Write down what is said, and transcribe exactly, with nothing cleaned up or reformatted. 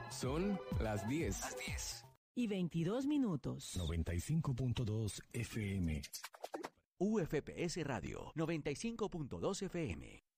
Son las diez. Las diez. Y veintidós minutos. noventa y cinco punto dos F M. U F P S Radio noventa y cinco punto dos F M.